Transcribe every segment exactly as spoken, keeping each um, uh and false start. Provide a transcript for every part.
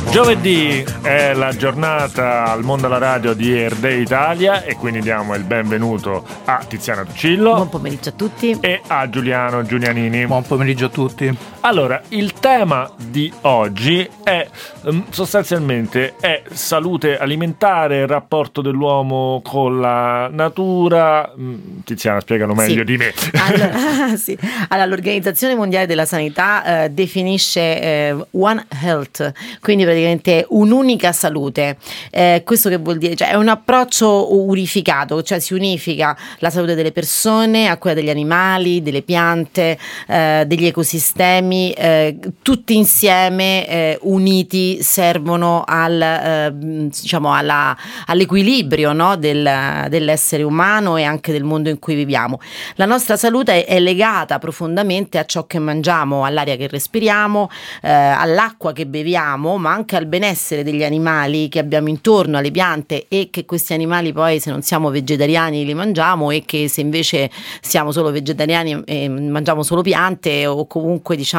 Giovedì è la giornata al Mondo alla Radio di Air Day Italia e quindi diamo il benvenuto a Tiziana Tuccillo. Buon pomeriggio a tutti. E a Giuliano Giulianini. Buon pomeriggio a tutti. Allora, il tema di oggi è sostanzialmente è salute alimentare, rapporto dell'uomo con la natura. Tiziana, spiegalo meglio sì. di me. Allora, sì. allora, l'Organizzazione Mondiale della Sanità eh, definisce eh, One Health, quindi praticamente un'unica salute. Eh, questo che vuol dire? Cioè, è un approccio unificato, cioè si unifica la salute delle persone a quella degli animali, delle piante, eh, degli ecosistemi. Eh, tutti insieme eh, uniti servono al, eh, diciamo alla, all'equilibrio, no? del, dell'essere umano e anche del mondo in cui viviamo. La nostra salute è, è legata profondamente a ciò che mangiamo, all'aria che respiriamo, eh, all'acqua che beviamo, ma anche al benessere degli animali che abbiamo intorno, alle piante, e che questi animali poi, se non siamo vegetariani, li mangiamo, e che se invece siamo solo vegetariani e mangiamo solo piante o comunque diciamo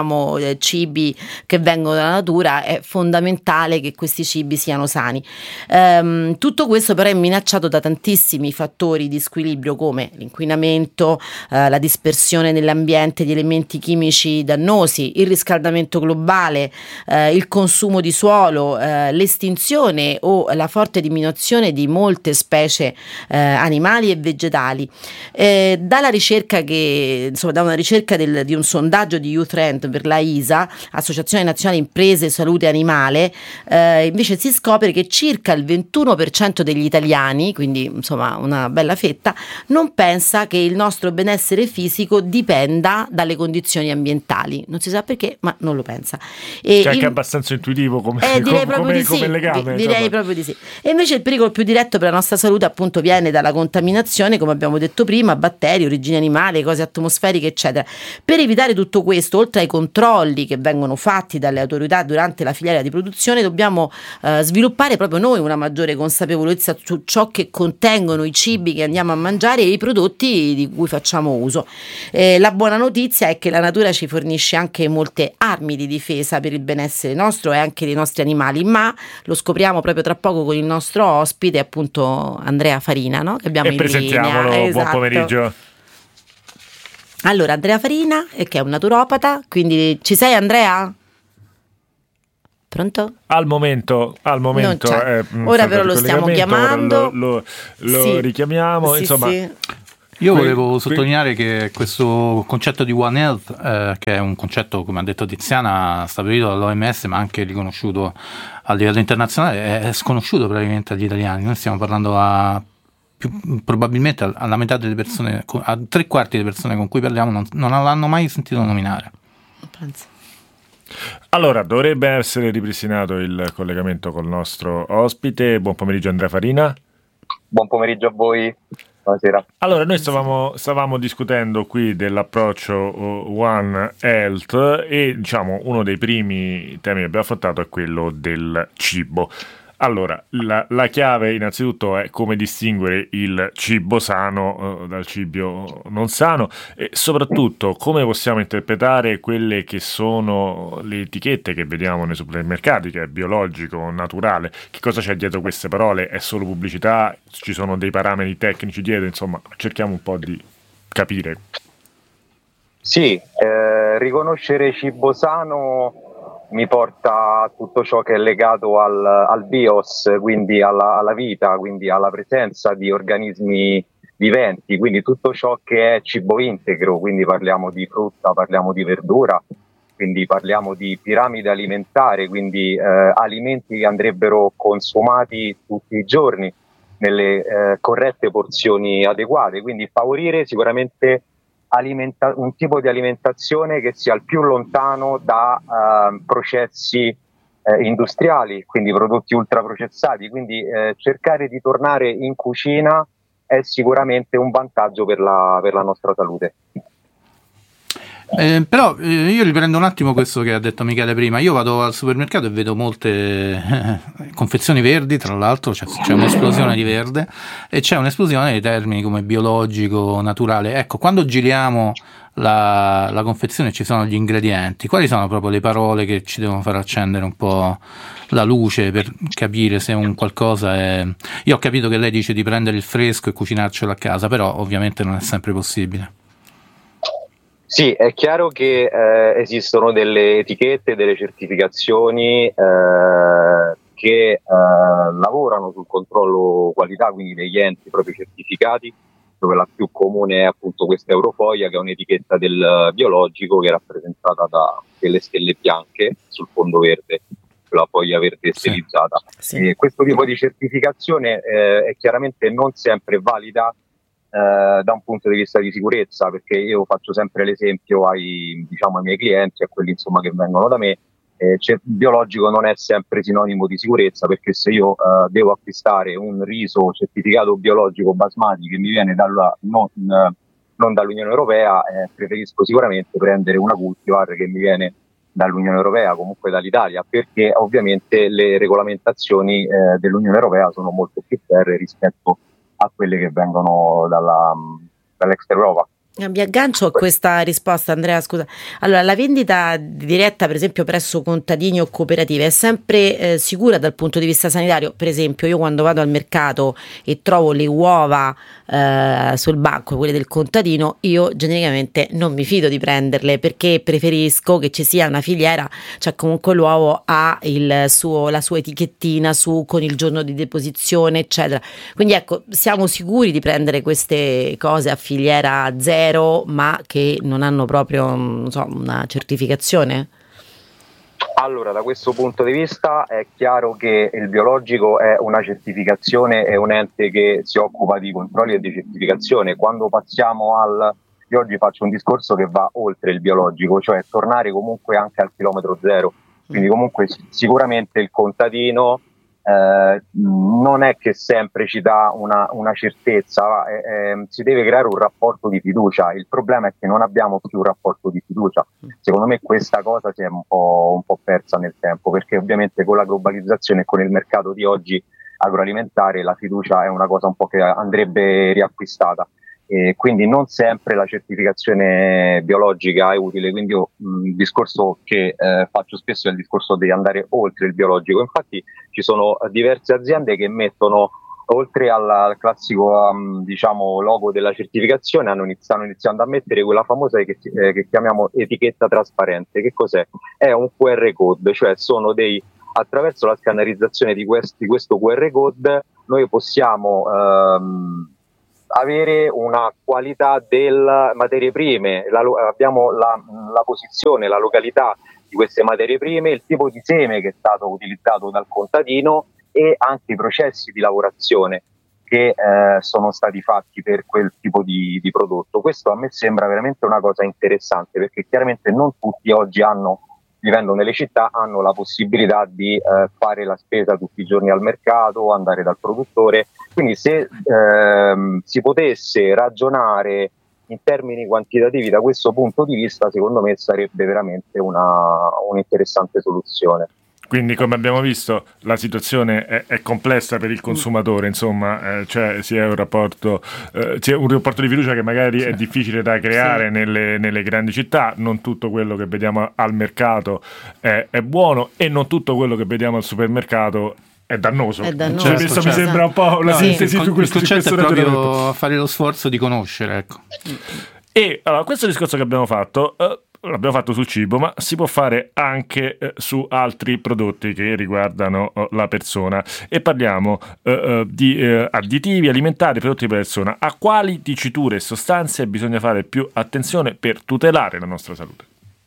cibi che vengono dalla natura, è fondamentale che questi cibi siano sani. Ehm, tutto questo però è minacciato da tantissimi fattori di squilibrio, come l'inquinamento, eh, la dispersione nell'ambiente di elementi chimici dannosi, il riscaldamento globale, eh, il consumo di suolo, eh, l'estinzione o la forte diminuzione di molte specie eh, animali e vegetali. Eh, dalla ricerca che insomma da una ricerca del, di un sondaggio di Youth Trend per la I S A, Associazione Nazionale Imprese Salute Animale, eh, invece si scopre che circa il ventuno per cento degli italiani, quindi insomma una bella fetta, non pensa che il nostro benessere fisico dipenda dalle condizioni ambientali. Non si sa perché, ma non lo pensa. E cioè il... che è abbastanza intuitivo come, eh, direi come, proprio come, di sì. come legame. Direi insomma. proprio di sì. E invece il pericolo più diretto per la nostra salute appunto viene dalla contaminazione, come abbiamo detto prima, batteri, origine animale, cose atmosferiche, eccetera. Per evitare tutto questo, oltre ai controlli che vengono fatti dalle autorità durante la filiera di produzione, dobbiamo eh, sviluppare proprio noi una maggiore consapevolezza su ciò che contengono i cibi che andiamo a mangiare e i prodotti di cui facciamo uso. Eh, la buona notizia è che la natura ci fornisce anche molte armi di difesa per il benessere nostro e anche dei nostri animali, ma lo scopriamo proprio tra poco con il nostro ospite, appunto Andrea Farina, no? Che abbiamo e in presentiamolo. linea. Buon Esatto. pomeriggio. Allora, Andrea Farina, che è un naturopata, quindi ci sei, Andrea? Pronto? Al momento, al momento è, mm, ora però lo stiamo chiamando, lo, lo, lo sì. richiamiamo, sì, insomma. Sì. Io Qui, volevo qui... sottolineare che questo concetto di One Health, eh, che è un concetto, come ha detto Tiziana, stabilito dall'O M S ma anche riconosciuto a livello internazionale, è sconosciuto praticamente agli italiani. Noi stiamo parlando a più, probabilmente alla metà delle persone, a tre quarti delle persone con cui parliamo non, non l'hanno mai sentito nominare. Penso. Allora, dovrebbe essere ripristinato il collegamento col nostro ospite. Buon pomeriggio Andrea Farina. Buon pomeriggio a voi. Buonasera. Allora, noi stavamo, stavamo discutendo qui dell'approccio One Health e diciamo uno dei primi temi che abbiamo affrontato è quello del cibo. Allora, la, la chiave innanzitutto è come distinguere il cibo sano eh, dal cibo non sano e soprattutto come possiamo interpretare quelle che sono le etichette che vediamo nei supermercati, che è biologico, naturale. Che cosa c'è dietro queste parole? È solo pubblicità? Ci sono dei parametri tecnici dietro? Insomma, cerchiamo un po' di capire. Sì, eh, riconoscere cibo sano mi porta a tutto ciò che è legato al, al bios, quindi alla, alla vita, quindi alla presenza di organismi viventi, quindi tutto ciò che è cibo integro, quindi parliamo di frutta, parliamo di verdura, quindi parliamo di piramide alimentare, quindi eh, alimenti che andrebbero consumati tutti i giorni nelle eh, corrette porzioni adeguate, quindi favorire sicuramente Alimenta- un tipo di alimentazione che sia il più lontano da uh, processi eh, industriali, quindi prodotti ultraprocessati, quindi eh, cercare di tornare in cucina è sicuramente un vantaggio per la, per la nostra salute. Eh, però eh, io riprendo un attimo questo che ha detto Michele prima. Io vado al supermercato e vedo molte eh, confezioni verdi, tra l'altro c'è, c'è un'esplosione di verde e c'è un'esplosione di termini come biologico, naturale. Ecco, quando giriamo la, la confezione ci sono gli ingredienti, quali sono proprio le parole che ci devono far accendere un po' la luce per capire se un qualcosa è... Io ho capito che lei dice di prendere il fresco e cucinarcelo a casa, però ovviamente non è sempre possibile. Sì, è chiaro che eh, esistono delle etichette, delle certificazioni eh, che eh, lavorano sul controllo qualità, quindi degli enti proprio certificati, dove la più comune è appunto questa Eurofolia, che è un'etichetta del biologico che è rappresentata da delle stelle bianche sul fondo verde, la foglia verde stilizzata. Sì. E questo tipo di certificazione eh, è chiaramente non sempre valida eh, da un punto di vista di sicurezza, perché io faccio sempre l'esempio ai, diciamo, ai miei clienti, a quelli insomma che vengono da me. Eh, cioè, biologico non è sempre sinonimo di sicurezza, perché se io eh, devo acquistare un riso certificato biologico basmati che mi viene dalla, non, eh, non dall'Unione Europea, eh, preferisco sicuramente prendere una cultivar che mi viene dall'Unione Europea, comunque dall'Italia, perché ovviamente le regolamentazioni eh, dell'Unione Europea sono molto più ferree rispetto a quelle che vengono dalla, dall'extra Europa. Mi aggancio a questa risposta, Andrea, scusa. Allora, la vendita diretta, per esempio, presso contadini o cooperative è sempre eh, sicura dal punto di vista sanitario? Per esempio, io quando vado al mercato e trovo le uova eh, sul banco, quelle del contadino, io genericamente non mi fido di prenderle, perché preferisco che ci sia una filiera, cioè comunque l'uovo ha il suo, la sua etichettina su con il giorno di deposizione, eccetera. Quindi ecco, siamo sicuri di prendere queste cose a filiera zero, ma che non hanno proprio, non so, una certificazione? Allora, da questo punto di vista è chiaro che il biologico è una certificazione, è un ente che si occupa di controlli e di certificazione. Quando passiamo al... Io oggi faccio un discorso che va oltre il biologico, cioè tornare comunque anche al chilometro zero. Quindi comunque sicuramente il contadino eh, non è che sempre ci dà una, una certezza, eh, eh, si deve creare un rapporto di fiducia. Il problema è che non abbiamo più un rapporto di fiducia. Secondo me questa cosa si è un po', un po' persa nel tempo, perché ovviamente con la globalizzazione e con il mercato di oggi agroalimentare la fiducia è una cosa un po' che andrebbe riacquistata. E quindi non sempre la certificazione biologica è utile, quindi io, mh, il discorso che eh, faccio spesso è il discorso di andare oltre il biologico. Infatti ci sono diverse aziende che mettono, oltre alla, al classico um, diciamo logo della certificazione, hanno inizi- stanno iniziando a mettere quella famosa che, eh, che chiamiamo etichetta trasparente. Che cos'è? È un Q R code, cioè sono dei, attraverso la scannerizzazione di, questi, questo Q R code noi possiamo um, avere una qualità delle materie prime, la, abbiamo la, la posizione, la località di queste materie prime, il tipo di seme che è stato utilizzato dal contadino e anche i processi di lavorazione che eh, sono stati fatti per quel tipo di, di prodotto. Questo a me sembra veramente una cosa interessante, perché chiaramente non tutti oggi hanno, vivendo nelle città, hanno la possibilità di eh, fare la spesa tutti i giorni al mercato, andare dal produttore. Quindi se ehm, si potesse ragionare in termini quantitativi da questo punto di vista, secondo me sarebbe veramente una, un'interessante soluzione. Quindi, come abbiamo visto, la situazione è, è complessa per il consumatore, insomma, eh, cioè sia un rapporto, eh, c'è un rapporto di fiducia che magari sì. è difficile da creare sì. nelle, nelle grandi città. Non tutto quello che vediamo al mercato è, è buono, e non tutto quello che vediamo al supermercato è dannoso. È dannoso. Cioè, questo mi sembra un po' la no, sintesi sì. su questo. Il concetto è proprio fare lo sforzo di conoscere, ecco. E allora, questo discorso che abbiamo fatto eh, l'abbiamo fatto sul cibo, ma si può fare anche eh, su altri prodotti che riguardano eh, la persona, e parliamo eh, eh, di eh, additivi alimentari, prodotti per persona. A quali diciture e sostanze bisogna fare più attenzione per tutelare la nostra salute?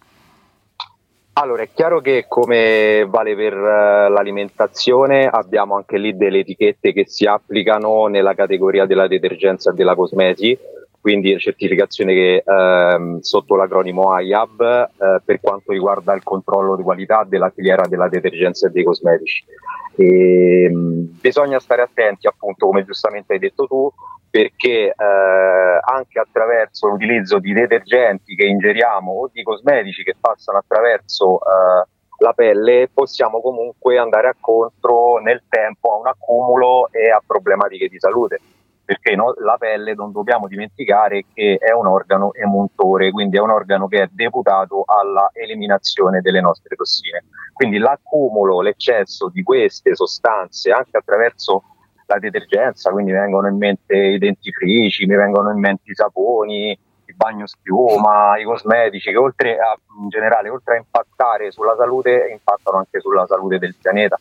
Allora, è chiaro che, come vale per uh, l'alimentazione, abbiamo anche lì delle etichette che si applicano nella categoria della detergenza e della cosmesi, quindi certificazione che ehm, sotto l'acronimo I A B eh, per quanto riguarda il controllo di qualità della filiera della detergenza e dei cosmetici. E, mh, bisogna stare attenti, appunto, come giustamente hai detto tu, perché eh, anche attraverso l'utilizzo di detergenti che ingeriamo o di cosmetici che passano attraverso eh, la pelle, possiamo comunque andare a contro nel tempo a un accumulo e a problematiche di salute. perché no, la pelle non dobbiamo dimenticare che è un organo emuntore, quindi è un organo che è deputato alla eliminazione delle nostre tossine. Quindi l'accumulo, l'eccesso di queste sostanze anche attraverso la detergenza, quindi mi vengono in mente i dentifrici, mi vengono in mente i saponi, il bagno schiuma, i cosmetici, che oltre a, in generale, oltre a impattare sulla salute, impattano anche sulla salute del pianeta.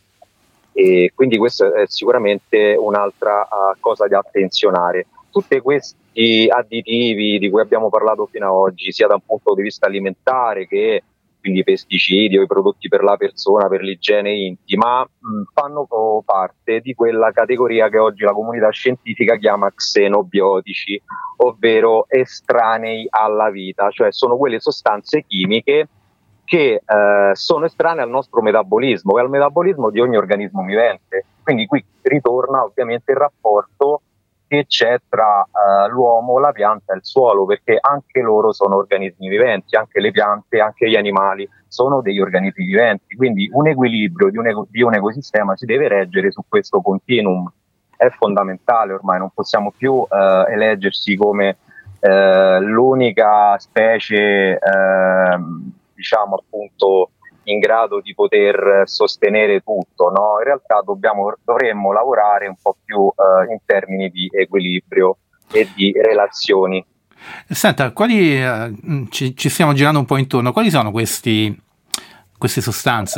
E quindi questa è sicuramente un'altra uh, cosa da attenzionare. Tutti questi additivi di cui abbiamo parlato fino ad oggi, sia da un punto di vista alimentare che quindi i pesticidi o i prodotti per la persona, per l'igiene intima, mh, fanno parte di quella categoria che oggi la comunità scientifica chiama xenobiotici, ovvero estranei alla vita, cioè sono quelle sostanze chimiche che eh, sono estranee al nostro metabolismo e al metabolismo di ogni organismo vivente. Quindi qui ritorna ovviamente il rapporto che c'è tra uh, l'uomo, la pianta e il suolo, perché anche loro sono organismi viventi, anche le piante, anche gli animali sono degli organismi viventi, quindi un equilibrio di un, eco- di un ecosistema si deve reggere su questo continuum, è fondamentale ormai, non possiamo più uh, eleggersi come uh, l'unica specie, uh, diciamo appunto, in grado di poter sostenere tutto, no? In realtà dobbiamo, dovremmo lavorare un po' più uh, in termini di equilibrio e di relazioni. Senta, quali uh, ci, ci stiamo girando un po' intorno, quali sono questi, queste sostanze,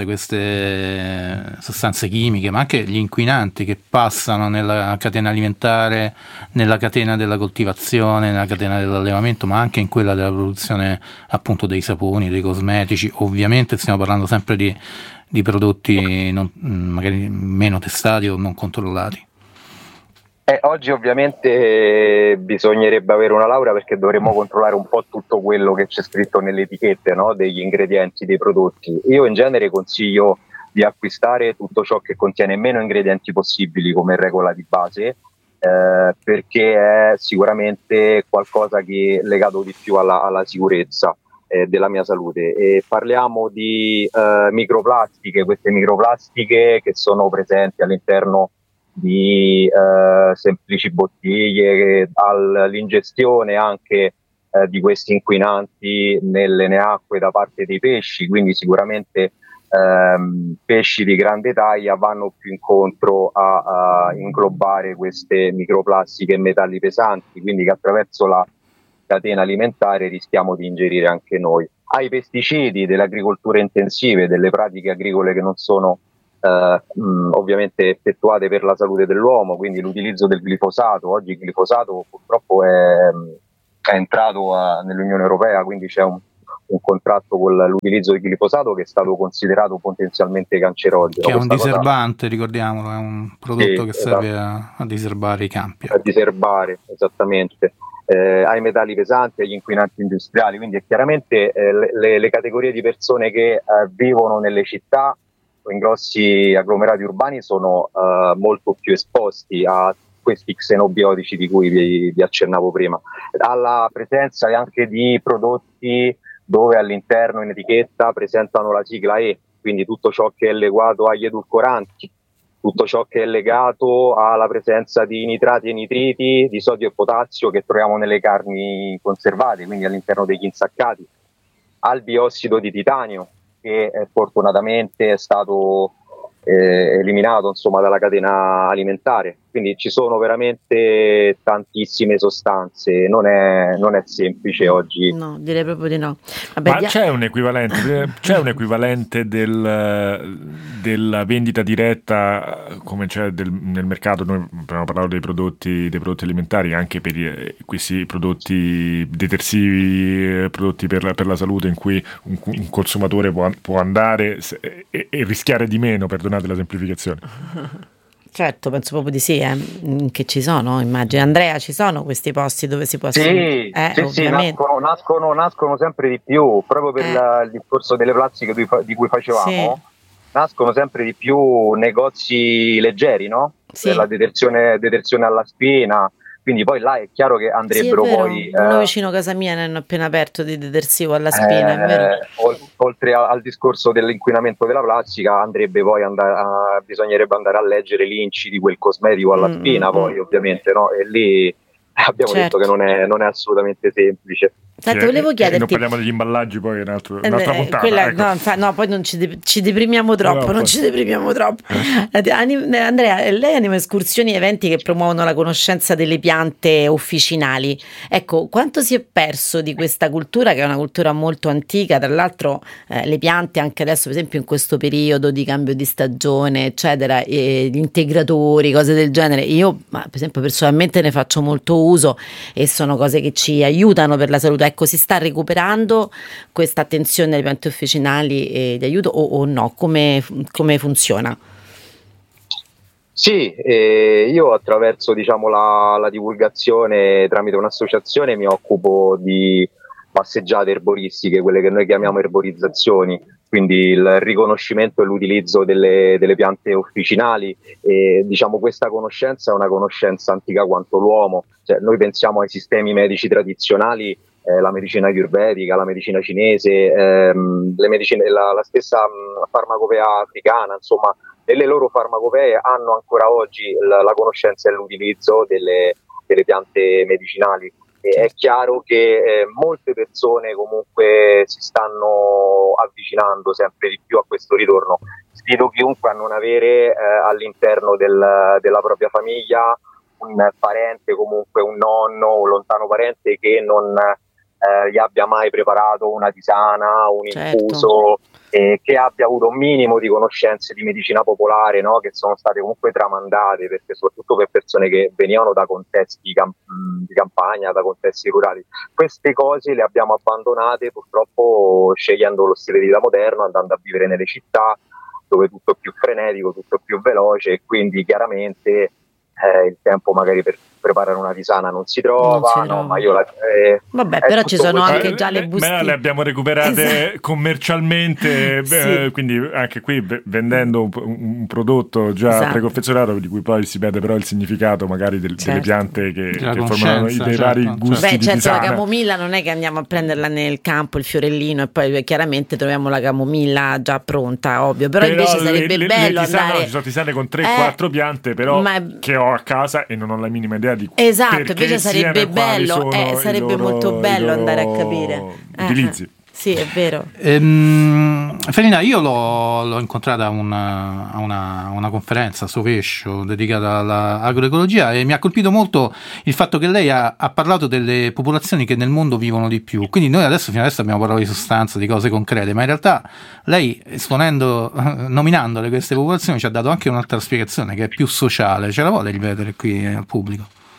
queste sostanze chimiche, ma anche gli inquinanti che passano nella catena alimentare, nella catena della coltivazione, nella catena dell'allevamento, ma anche in quella della produzione appunto dei saponi, dei cosmetici? Ovviamente stiamo parlando sempre di, di prodotti non, magari meno testati o non controllati. Eh, oggi ovviamente bisognerebbe avere una laurea, perché dovremmo controllare un po' tutto quello che c'è scritto nelle etichette, no? Degli ingredienti dei prodotti. Io in genere consiglio di acquistare tutto ciò che contiene meno ingredienti possibili come regola di base, eh, perché è sicuramente qualcosa che è legato di più alla, alla sicurezza eh, della mia salute. E parliamo di eh, microplastiche, queste microplastiche che sono presenti all'interno di eh, semplici bottiglie, all'ingestione anche eh, di questi inquinanti nelle acque da parte dei pesci, quindi sicuramente ehm, pesci di grande taglia vanno più incontro a, a inglobare queste microplastiche e metalli pesanti, quindi che attraverso la catena alimentare rischiamo di ingerire anche noi. Ai pesticidi delle agricolture intensive, delle pratiche agricole che non sono Uh, mh, ovviamente effettuate per la salute dell'uomo, quindi l'utilizzo del glifosato. Oggi il glifosato purtroppo è, è entrato a, nell'Unione Europea, quindi c'è un, un contratto con l'utilizzo del glifosato che è stato considerato potenzialmente cancerogeno. Che è un Questa diserbante, cosa... ricordiamolo, è un prodotto sì, che serve esatto. a, a diserbare i campi. A diserbare, esattamente. Eh, ai metalli pesanti, agli inquinanti industriali, quindi è chiaramente eh, le, le categorie di persone che eh, vivono nelle città in grossi agglomerati urbani sono uh, molto più esposti a questi xenobiotici di cui vi, vi accennavo prima, alla presenza anche di prodotti dove all'interno in etichetta presentano la sigla E, quindi tutto ciò che è legato agli edulcoranti, tutto ciò che è legato alla presenza di nitrati e nitriti, di sodio e potassio che troviamo nelle carni conservate, quindi all'interno degli insaccati, al biossido di titanio, che eh, fortunatamente è stato eh, eliminato insomma dalla catena alimentare. Quindi ci sono veramente tantissime sostanze, non è, non è semplice oggi. No, direi proprio di no. Vabbè, Ma dia- c'è un equivalente, c'è un equivalente del, della vendita diretta come c'è del, nel mercato? Noi abbiamo parlato dei prodotti, dei prodotti alimentari, anche per i, questi prodotti detersivi, prodotti per la, per la salute, in cui un, un consumatore può, può andare e, e rischiare di meno, perdonate la semplificazione. Certo, penso proprio di sì, eh, che ci sono, immagino. Andrea, ci sono questi posti dove si possono... Sì, eh, sì, sì, nascono, nascono, nascono sempre di più, proprio per Eh. la, il discorso delle plastiche di, di cui facevamo, Sì. nascono sempre di più negozi leggeri, no? Sì. Per la detersione, detersione alla spina, quindi poi là è chiaro che andrebbero sì, è vero. poi Uno eh, vicino a casa mia ne hanno appena aperto di detersivo alla spina, è vero. eh, ol- oltre a- al discorso dell'inquinamento della plastica, andrebbe poi andare a, bisognerebbe andare a leggere l'inci di quel cosmetico alla Mm, spina, mm, poi mm. ovviamente, no? E lì abbiamo Certo. detto che non è, non è assolutamente semplice. Senti, Sì, volevo e- e non chiederti, parliamo degli imballaggi, poi è un altro- Eh, un'altra eh, puntata. quella- ecco. no, infa- no, poi non ci, de- ci deprimiamo troppo, No, non poi- ci deprimiamo troppo. Eh, anim- eh, Andrea, lei anima escursioni e eventi che promuovono la conoscenza delle piante officinali. Ecco, quanto si è perso di questa cultura, che è una cultura molto antica? Tra l'altro, eh, le piante anche adesso, per esempio in questo periodo di cambio di stagione, eccetera, e gli integratori, cose del genere. Io, ma, per esempio, personalmente ne faccio molto uso e sono cose che ci aiutano per la salute. Ecco, si sta recuperando questa attenzione alle piante officinali e di aiuto o, o no? Come, come funziona? Sì, eh, io attraverso diciamo, la, la divulgazione tramite un'associazione mi occupo di passeggiate erboristiche, quelle che noi chiamiamo erborizzazioni, quindi il riconoscimento e l'utilizzo delle, delle piante officinali. E, diciamo, questa conoscenza è una conoscenza antica quanto l'uomo, cioè, noi pensiamo ai sistemi medici tradizionali, eh, la medicina ayurvedica, la medicina cinese, ehm, le medicine, la, la stessa mh, farmacopea africana, insomma, nelle loro farmacopee hanno ancora oggi la, la conoscenza e l'utilizzo delle, delle piante medicinali. E è chiaro che eh, molte persone comunque si stanno avvicinando sempre di più a questo ritorno. Sfido chiunque a non avere eh, all'interno del, della propria famiglia un parente, comunque un nonno, un lontano parente che non eh, gli abbia mai preparato una tisana, un Certo. infuso, eh, che abbia avuto un minimo di conoscenze di medicina popolare, no? Che sono state comunque tramandate, perché soprattutto per persone che venivano da contesti di, camp- di campagna, da contesti rurali. Queste cose le abbiamo abbandonate purtroppo scegliendo lo stile di vita moderno, andando a vivere nelle città dove tutto è più frenetico, tutto è più veloce e quindi chiaramente eh, il tempo magari per preparare una tisana non si trova, Non si no, trova. ma io la, eh, Vabbè, è però ci tutto sono così. anche già le Eh, bustine. ma le abbiamo recuperate Esatto. commercialmente, Sì. eh, quindi anche qui v- vendendo un, un prodotto già Esatto. preconfezionato di cui poi si perde però il significato magari del- Certo. delle piante che, Della che formano i conoscenza, dei certo, vari certo. gusti Beh, di certo, la tisana. camomilla non è che andiamo a prenderla nel campo, il fiorellino, e poi chiaramente troviamo la camomilla già pronta, ovvio. Però, invece sarebbe le, bello le tisane, andare. no, ci sono tisane con tre Eh, quattro piante però ma- che ho a casa e non ho la minima idea di Esatto, perché invece sarebbe siano e quali bello, sono eh, i sarebbe loro- molto bello i andare a loro capire. Eh, utilizzi. eh. Sì, è vero. Ehm, Felina, io l'ho, l'ho incontrata a una, a una, a una conferenza a Sovescio dedicata all'agroecologia e mi ha colpito molto il fatto che lei ha, ha parlato delle popolazioni che nel mondo vivono di più. Quindi noi adesso fino adesso abbiamo parlato di sostanza, di cose concrete, ma in realtà lei, esponendo, nominandole queste popolazioni, ci ha dato anche un'altra spiegazione che è più sociale. Ce la vuole ripetere qui al pubblico?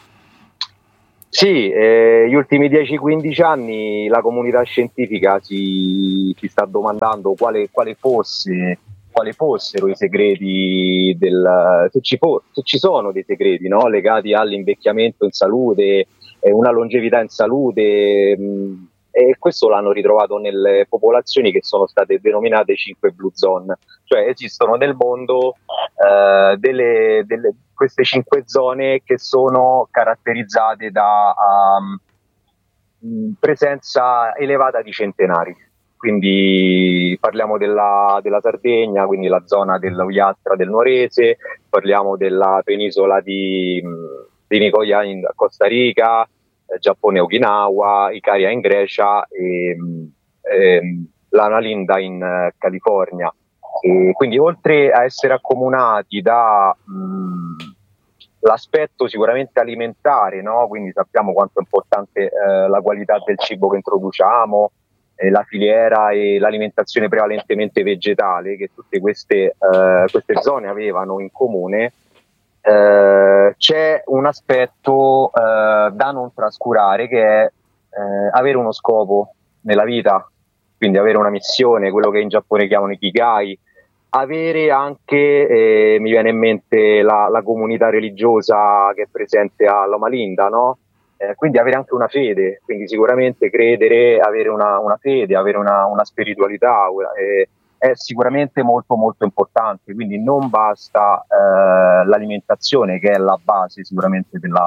Sì, eh, gli ultimi dieci quindici anni la comunità scientifica si, si sta domandando quale, quale fosse, quali fossero i segreti del, se ci, fo- se ci sono dei segreti, no? Legati all'invecchiamento in salute, eh, una longevità in salute, mh, e questo l'hanno ritrovato nelle popolazioni che sono state denominate cinque blue zone, cioè esistono nel mondo eh, delle, delle, queste cinque zone che sono caratterizzate da um, presenza elevata di centenari. Quindi parliamo della, della Sardegna, quindi la zona dell'Ogliastra del Nuorese, parliamo della penisola di, di Nicoya in Costa Rica, eh, Giappone Okinawa, Ikaria in Grecia e eh, l'Analinda in eh, California. E quindi oltre a essere accomunati da mh, l'aspetto sicuramente alimentare, no? Quindi sappiamo quanto è importante eh, la qualità del cibo che introduciamo, eh, la filiera e l'alimentazione prevalentemente vegetale, che tutte queste, eh, queste zone avevano in comune. Eh, c'è un aspetto eh, da non trascurare, che è eh, avere uno scopo nella vita, quindi avere una missione, quello che in Giappone chiamano ikigai, avere anche, eh, mi viene in mente la, la comunità religiosa che è presente a Loma Linda, no? Eh, quindi avere anche una fede, quindi sicuramente credere, avere una, una fede, avere una, una spiritualità, eh, è sicuramente molto molto importante, quindi non basta eh, l'alimentazione, che è la base sicuramente della,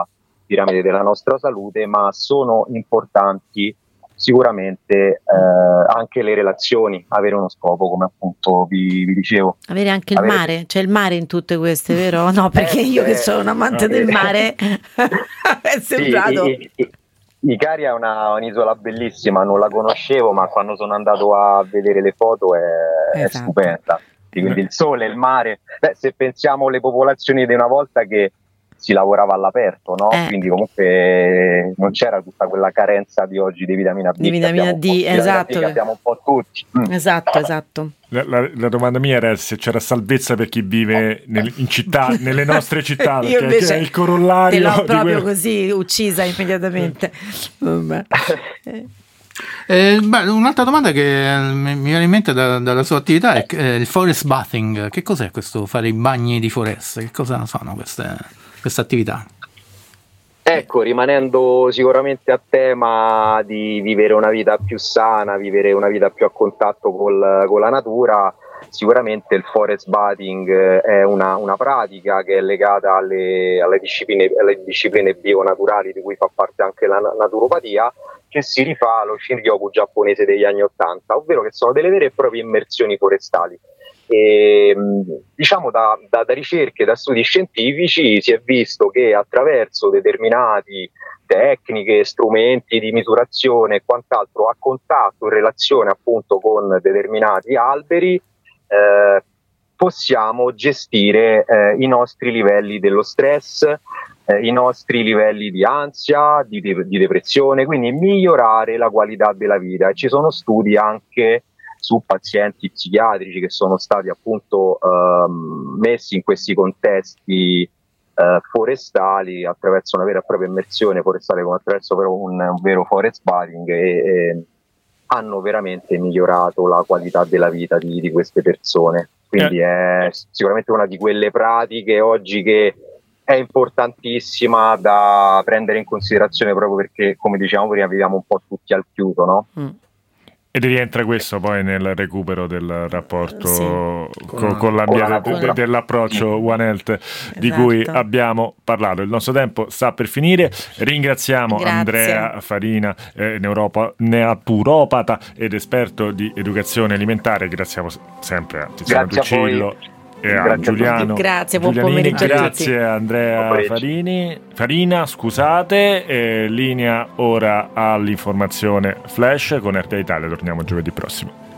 piramide della nostra salute, ma sono importanti sicuramente eh, anche le relazioni, avere uno scopo, come appunto vi, vi dicevo. Avere anche il avere... mare, c'è il mare in tutte queste, vero? No, perché eh, io che eh, sono un amante no, del eh, mare è sembrato... Sì, i, i, i, Icaria è una, un'isola bellissima, non la conoscevo, ma quando sono andato a vedere le foto è, esatto. è stupenda. Quindi il sole, il mare, beh, se pensiamo alle popolazioni di una volta che si lavorava all'aperto, no? Eh. Quindi comunque non c'era tutta quella carenza di oggi di vitamina D, di vitamina D, esatto, che abbiamo un po' tutti. Mm. Esatto, esatto. La, la, la domanda mia era se c'era salvezza per chi vive nel, in città, nelle nostre città, Io perché che è il corollario. Te l'ho proprio quel... così uccisa immediatamente. Vabbè. Eh, beh, un'altra domanda che mi viene in mente da, dalla sua attività è eh, il forest bathing. Che cos'è questo fare i bagni di foresta? Che cosa sono queste, queste attività? Ecco, rimanendo sicuramente a tema di vivere una vita più sana, vivere una vita più a contatto col, con la natura, sicuramente il forest bathing è una, una pratica che è legata alle, alle, discipline, alle discipline bionaturali di cui fa parte anche la naturopatia, che si rifà allo Shinryoku giapponese degli anni Ottanta, ovvero che sono delle vere e proprie immersioni forestali. E, diciamo da, da, da ricerche, da studi scientifici si è visto che attraverso determinati tecniche, strumenti di misurazione e quant'altro a contatto in relazione appunto con determinati alberi eh, possiamo gestire eh, i nostri livelli dello stress, eh, i nostri livelli di ansia, di, de- di depressione, quindi migliorare la qualità della vita. E ci sono studi anche su pazienti psichiatrici che sono stati appunto ehm, messi in questi contesti eh, forestali attraverso una vera e propria immersione forestale, come attraverso però un, un vero forest bathing, e, e hanno veramente migliorato la qualità della vita di, di queste persone. Quindi è sicuramente una di quelle pratiche oggi che è importantissima da prendere in considerazione, proprio perché, come dicevamo prima, viviamo un po' tutti al chiuso, no? Mm. Ed rientra questo poi nel recupero del rapporto sì. con, con l'ambiente, con de, dell'approccio One Health, esatto, di cui abbiamo parlato. Il nostro tempo sta per finire. Ringraziamo Grazie. Andrea Farina, eh, neuropa, naturopata ed esperto di educazione alimentare. Grazie sempre a Tiziano Grazie Tuccillo a voi. e a Grazie Giuliano. A grazie, buon Giulianini, pomeriggio a tutti. grazie a Andrea Farini, Farina, scusate. Eh, linea ora all'informazione flash con R T A Italia. Torniamo giovedì prossimo.